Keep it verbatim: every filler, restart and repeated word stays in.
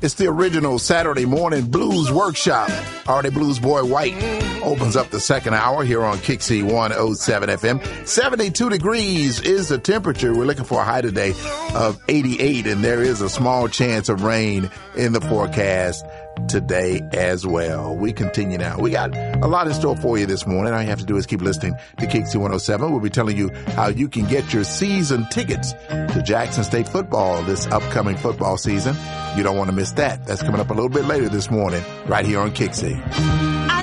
It's the original Saturday morning blues workshop. Artie Blues Boy White opens up the second hour here on K C one oh seven F M. seventy-two degrees is the temperature. We're looking for a high today of eighty-eight, and there is a small chance of rain in the forecast today as well. We continue now. We got a lot in store for you this morning. All you have to do is keep listening to K C one oh seven. We'll be telling you how you can get your season tickets to Jackson State football this upcoming football season. You don't want to miss that. That's coming up a little bit later this morning right here on K C. I